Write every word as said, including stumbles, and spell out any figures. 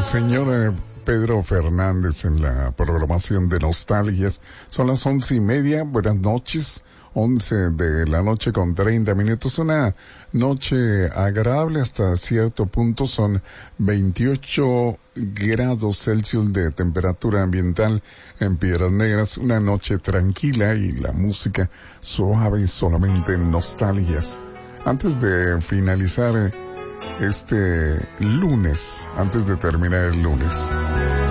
señor eh, Pedro Fernández en la programación de Nostalgias. Son las once y media. Buenas noches. Once de la noche con treinta minutos. Una noche agradable hasta cierto punto. Son veintiocho grados Celsius de temperatura ambiental en Piedras Negras. Una noche tranquila y la música suave y solamente en Nostalgias. Antes de finalizar este lunes, antes de terminar el lunes,